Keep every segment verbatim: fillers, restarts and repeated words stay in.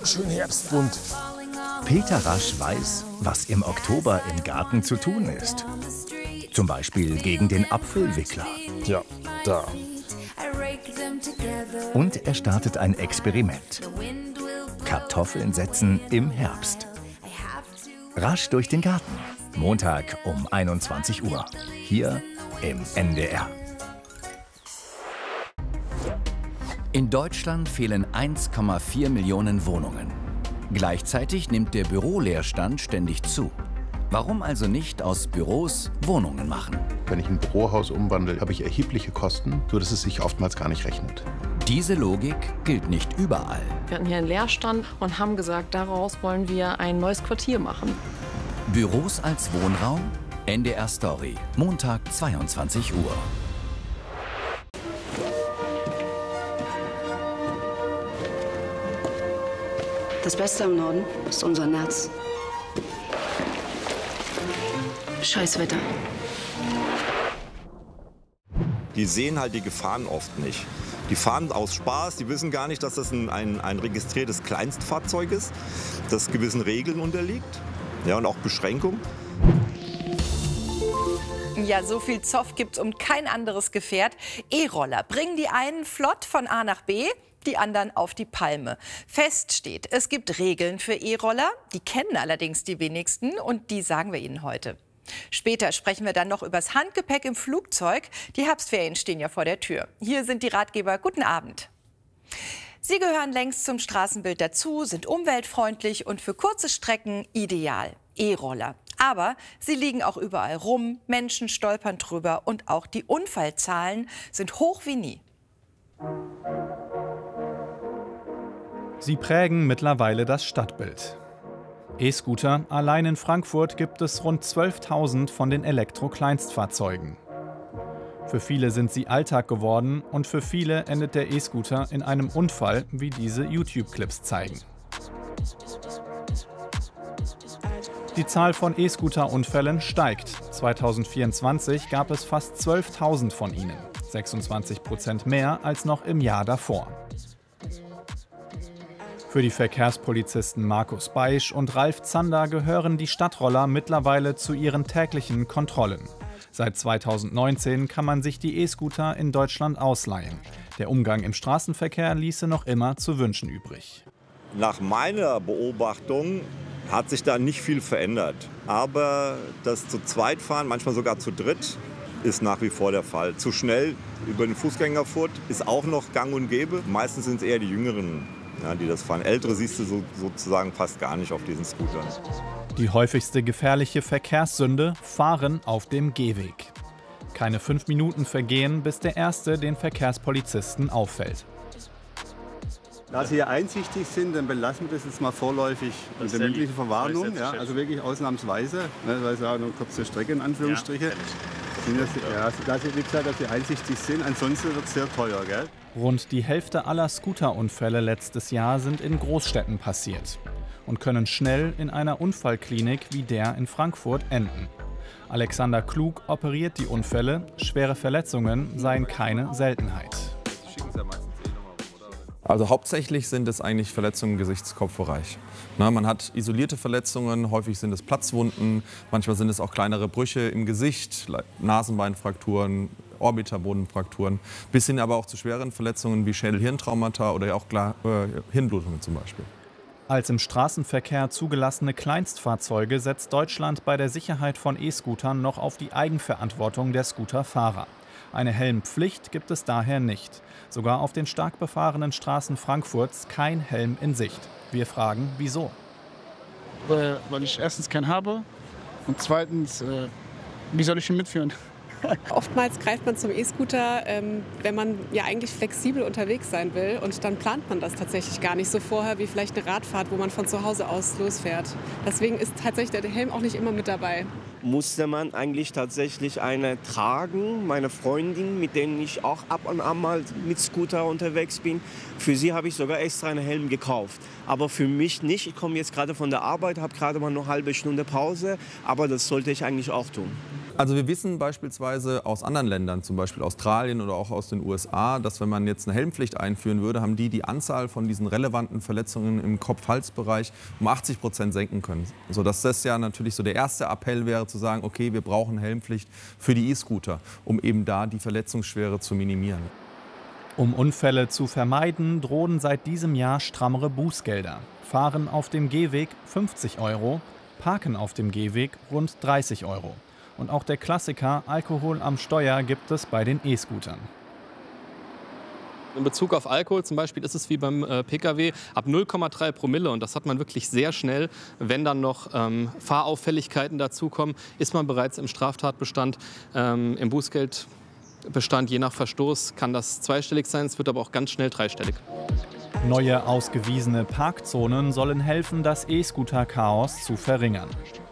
schön herbstbunt. Peter Rasch weiß, was im Oktober im Garten zu tun ist. Zum Beispiel gegen den Apfelwickler. Ja, da. Und er startet ein Experiment. Kartoffeln setzen im Herbst. Rasch durch den Garten. Montag um einundzwanzig Uhr. Hier im N D R. In Deutschland fehlen eins Komma vier Millionen Wohnungen. Gleichzeitig nimmt der Büroleerstand ständig zu. Warum also nicht aus Büros Wohnungen machen? Wenn ich ein Bürohaus umwandle, habe ich erhebliche Kosten, sodass es sich oftmals gar nicht rechnet. Diese Logik gilt nicht überall. Wir hatten hier einen Leerstand und haben gesagt, daraus wollen wir ein neues Quartier machen. Büros als Wohnraum? N D R Story, Montag zweiundzwanzig Uhr. Das Beste im Norden ist unser Netz. Scheiß Wetter. Die sehen halt die Gefahren oft nicht. Die fahren aus Spaß, die wissen gar nicht, dass das ein, ein, ein registriertes Kleinstfahrzeug ist, das gewissen Regeln unterliegt, ja, und auch Beschränkungen. Ja, so viel Zoff gibt's um kein anderes Gefährt. E-Roller bringen die einen flott von A nach B, die anderen auf die Palme. Fest steht, es gibt Regeln für E-Roller, die kennen allerdings die wenigsten und die sagen wir Ihnen heute. Später sprechen wir dann noch übers Handgepäck im Flugzeug. Die Herbstferien stehen ja vor der Tür. Hier sind die Ratgeber. Guten Abend. Sie gehören längst zum Straßenbild dazu, sind umweltfreundlich und für kurze Strecken ideal. E-Roller. Aber sie liegen auch überall rum, Menschen stolpern drüber und auch die Unfallzahlen sind hoch wie nie. Sie prägen mittlerweile das Stadtbild. E-Scooter, allein in Frankfurt gibt es rund zwölftausend von den Elektro-Kleinstfahrzeugen. Für viele sind sie Alltag geworden und für viele endet der E-Scooter in einem Unfall, wie diese YouTube-Clips zeigen. Die Zahl von E-Scooter-Unfällen steigt. zweitausendvierundzwanzig gab es fast zwölftausend von ihnen, sechsundzwanzig Prozent mehr als noch im Jahr davor. Für die Verkehrspolizisten Markus Beisch und Ralf Zander gehören die Stadtroller mittlerweile zu ihren täglichen Kontrollen. Seit zweitausendneunzehn kann man sich die E-Scooter in Deutschland ausleihen. Der Umgang im Straßenverkehr ließe noch immer zu wünschen übrig. Nach meiner Beobachtung hat sich da nicht viel verändert. Aber das zu zweit fahren, manchmal sogar zu dritt, ist nach wie vor der Fall. Zu schnell über den Fußgängerfurt ist auch noch gang und gäbe. Meistens sind es eher die Jüngeren, ja, die das fahren. Ältere siehst du so, sozusagen fast gar nicht auf diesen Scootern. Die häufigste gefährliche Verkehrssünde: Fahren auf dem Gehweg. Keine fünf Minuten vergehen, bis der Erste den Verkehrspolizisten auffällt. Da Sie hier einsichtig sind, dann belassen wir das jetzt mal vorläufig mit der mündlichen Verwarnung. Ja, also wirklich ausnahmsweise, ne, weil es ja eine kurze Strecke in Anführungsstriche. Ja, das, ja, da Sie, wie gesagt, dass Sie einsichtig sind, ansonsten wird es sehr teuer. Gell? Rund die Hälfte aller Scooterunfälle letztes Jahr sind in Großstädten passiert und können schnell in einer Unfallklinik wie der in Frankfurt enden. Alexander Klug operiert die Unfälle, schwere Verletzungen seien keine Seltenheit. Also hauptsächlich sind es eigentlich Verletzungen im Gesichtskopfbereich. Na, man hat isolierte Verletzungen, häufig sind es Platzwunden, manchmal sind es auch kleinere Brüche im Gesicht, Nasenbeinfrakturen, Orbiterbodenfrakturen, bis hin aber auch zu schweren Verletzungen wie Schädel-Hirntraumata oder auch äh, Hirnblutungen zum Beispiel. Als im Straßenverkehr zugelassene Kleinstfahrzeuge setzt Deutschland bei der Sicherheit von E-Scootern noch auf die Eigenverantwortung der Scooterfahrer. Eine Helmpflicht gibt es daher nicht. Sogar auf den stark befahrenen Straßen Frankfurts kein Helm in Sicht. Wir fragen, wieso? Weil, weil ich erstens keinen habe und zweitens, äh, wie soll ich ihn mitführen? Oftmals greift man zum E-Scooter, ähm, wenn man ja eigentlich flexibel unterwegs sein will. Und dann plant man das tatsächlich gar nicht so vorher wie vielleicht eine Radfahrt, wo man von zu Hause aus losfährt. Deswegen ist tatsächlich der Helm auch nicht immer mit dabei. Musste man eigentlich tatsächlich eine tragen, meine Freundin, mit denen ich auch ab und an mal mit Scooter unterwegs bin. Für sie habe ich sogar extra einen Helm gekauft. Aber für mich nicht. Ich komme jetzt gerade von der Arbeit, habe gerade mal eine halbe Stunde Pause. Aber das sollte ich eigentlich auch tun. Also wir wissen beispielsweise aus anderen Ländern, zum Beispiel Australien oder auch aus den U S A, dass wenn man jetzt eine Helmpflicht einführen würde, haben die die Anzahl von diesen relevanten Verletzungen im Kopf-Hals-Bereich um achtzig Prozent senken können. Sodass das ja natürlich so der erste Appell wäre, zu sagen, okay, wir brauchen Helmpflicht für die E-Scooter, um eben da die Verletzungsschwere zu minimieren. Um Unfälle zu vermeiden, drohen seit diesem Jahr strammere Bußgelder. Fahren auf dem Gehweg fünfzig Euro, Parken auf dem Gehweg rund dreißig Euro. Und auch der Klassiker Alkohol am Steuer gibt es bei den E-Scootern. In Bezug auf Alkohol zum Beispiel ist es wie beim äh, Pkw ab null Komma drei Promille. Und das hat man wirklich sehr schnell. Wenn dann noch ähm, Fahrauffälligkeiten dazukommen, ist man bereits im Straftatbestand. Ähm, Im Bußgeldbestand, je nach Verstoß, kann das zweistellig sein. Es wird aber auch ganz schnell dreistellig. Neue ausgewiesene Parkzonen sollen helfen, das E-Scooter-Chaos zu verringern.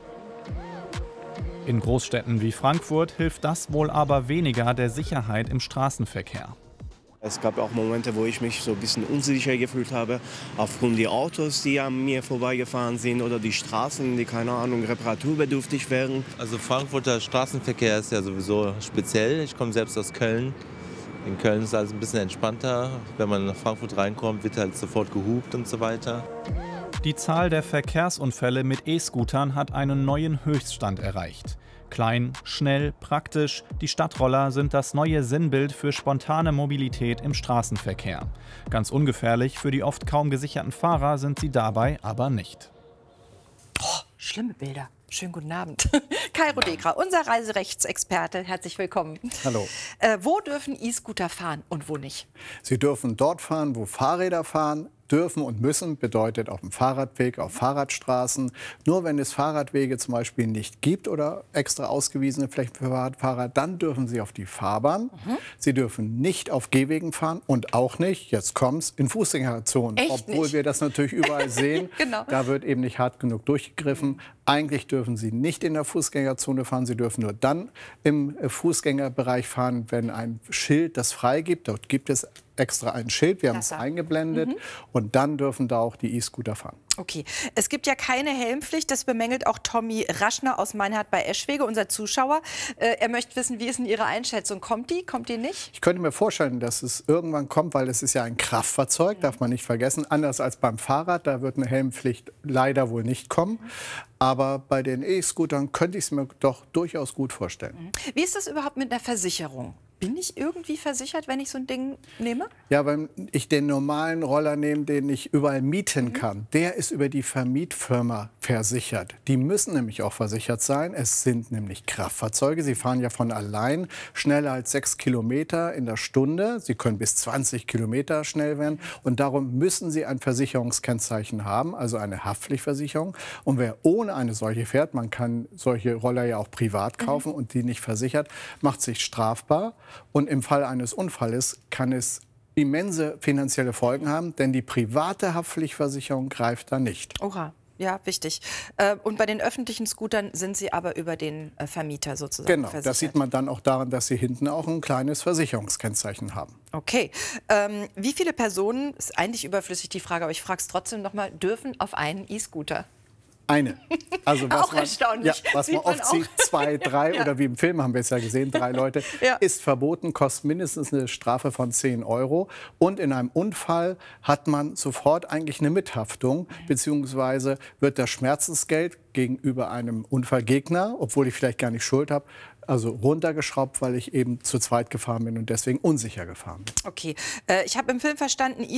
In Großstädten wie Frankfurt hilft das wohl aber weniger der Sicherheit im Straßenverkehr. Es gab auch Momente, wo ich mich so ein bisschen unsicher gefühlt habe, aufgrund der Autos, die an mir vorbeigefahren sind, oder die Straßen, die, keine Ahnung, reparaturbedürftig wären. Also Frankfurter Straßenverkehr ist ja sowieso speziell. Ich komme selbst aus Köln. In Köln ist alles ein bisschen entspannter. Wenn man nach Frankfurt reinkommt, wird halt sofort gehupt und so weiter. Die Zahl der Verkehrsunfälle mit E-Scootern hat einen neuen Höchststand erreicht. Klein, schnell, praktisch, die Stadtroller sind das neue Sinnbild für spontane Mobilität im Straßenverkehr. Ganz ungefährlich für die oft kaum gesicherten Fahrer sind sie dabei aber nicht. Oh, schlimme Bilder. Schönen guten Abend. Kairo Degra, unser Reiserechtsexperte. Herzlich willkommen. Hallo. Äh, wo dürfen E-Scooter fahren und wo nicht? Sie dürfen dort fahren, wo Fahrräder fahren. Dürfen und müssen bedeutet auf dem Fahrradweg, auf Fahrradstraßen. Nur wenn es Fahrradwege zum Beispiel nicht gibt oder extra ausgewiesene Flächen für Fahrradfahrer, dann dürfen sie auf die Fahrbahn. Mhm. Sie dürfen nicht auf Gehwegen fahren und auch nicht, jetzt kommt's, in Fußgängerzonen. Echt Obwohl nicht? wir das natürlich überall sehen. Genau. Da wird eben nicht hart genug durchgegriffen. Eigentlich dürfen sie nicht in der Fußgängerzone fahren. Sie dürfen nur dann im Fußgängerbereich fahren, wenn ein Schild das freigibt. Dort gibt es extra ein Schild, wir haben es eingeblendet. Mhm. Und dann dürfen da auch die E-Scooter fahren. Okay. Es gibt ja keine Helmpflicht. Das bemängelt auch Tommy Raschner aus Meinhard bei Eschwege, unser Zuschauer. Äh, er möchte wissen, wie ist denn Ihre Einschätzung? Kommt die? Kommt die nicht? Ich könnte mir vorstellen, dass es irgendwann kommt, weil es ist ja ein Kraftfahrzeug, mhm. darf man nicht vergessen. Anders als beim Fahrrad, da wird eine Helmpflicht leider wohl nicht kommen. Mhm. Aber bei den E-Scootern könnte ich es mir doch durchaus gut vorstellen. Mhm. Wie ist das überhaupt mit einer Versicherung? Bin ich irgendwie versichert, wenn ich so ein Ding nehme? Ja, wenn ich den normalen Roller nehme, den ich überall mieten mhm. kann, der ist über die Vermietfirma versichert. Die müssen nämlich auch versichert sein. Es sind nämlich Kraftfahrzeuge. Sie fahren ja von allein schneller als sechs Kilometer in der Stunde. Sie können bis zwanzig Kilometer schnell werden. Und darum müssen sie ein Versicherungskennzeichen haben, also eine Haftpflichtversicherung. Und wer ohne eine solche fährt, man kann solche Roller ja auch privat kaufen mhm. und die nicht versichert, macht sich strafbar. Und im Fall eines Unfalles kann es immense finanzielle Folgen haben, denn die private Haftpflichtversicherung greift da nicht. Oha, ja, wichtig. Und bei den öffentlichen Scootern sind sie aber über den Vermieter sozusagen genau, versichert. Das sieht man dann auch daran, dass sie hinten auch ein kleines Versicherungskennzeichen haben. Okay. Ähm, wie viele Personen, ist eigentlich überflüssig die Frage, aber ich frage es trotzdem noch mal, dürfen auf einen E-Scooter? Eine. Also was auch man, erstaunlich. Ja, was man oft sieht, zwei, drei ja. oder wie im Film haben wir es ja gesehen, drei Leute, ja. ist verboten, kostet mindestens eine Strafe von zehn Euro. Und in einem Unfall hat man sofort eigentlich eine Mithaftung, beziehungsweise wird das Schmerzensgeld gegenüber einem Unfallgegner, obwohl ich vielleicht gar nicht Schuld habe, also runtergeschraubt, weil ich eben zu zweit gefahren bin und deswegen unsicher gefahren bin. Okay, äh, ich habe im Film verstanden,